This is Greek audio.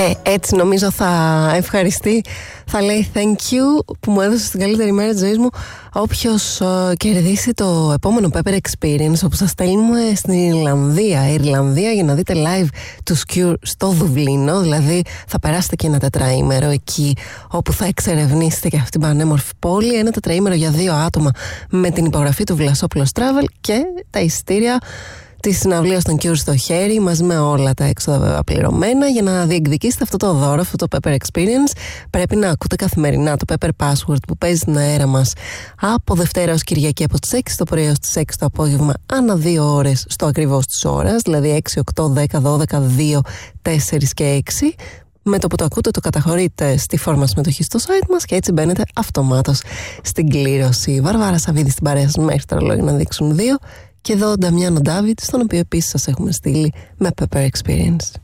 Έτσι νομίζω θα ευχαριστεί, θα λέει thank you που μου έδωσε την καλύτερη μέρα της ζωής μου όποιος κερδίσει το επόμενο Pepper Experience, όπου θα στέλνουμε στην Ιρλανδία για να δείτε live του Cure στο Δουβλίνο. Δηλαδή θα περάσετε και ένα τετραήμερο εκεί όπου θα εξερευνήσετε και αυτή την πανέμορφη πόλη. Ένα τετραήμερο για 2 άτομα με την υπογραφή του Βλασόπουλος Travel και τα εισιτήρια τη συναυλία των Cure στο χέρι, μαζί με όλα τα έξοδα βέβαια πληρωμένα. Για να διεκδικήσετε αυτό το δώρο, αυτό το Pepper Experience, πρέπει να ακούτε καθημερινά το Pepper Password που παίζει στην αέρα μας από Δευτέρα ως Κυριακή από τις 6 το πρωί ως τις 6 το απόγευμα, ανά 2 ώρες στο ακριβώς της ώρας, δηλαδή 6, 8, 10, 12, 2, 4 και 6. Με το που το ακούτε το καταχωρείτε στη φόρμα συμμετοχής στο site μας και έτσι μπαίνετε αυτομάτως στην κλήρωση. Βαρβάρα Σαββίδη στην παρέα σας μέχρι το ρολόι να δείξουν 2. Και εδώ ο Νταμιάνο Ντάβιτ, στον οποίο επίσης σας έχουμε στείλει με Pepper Experience.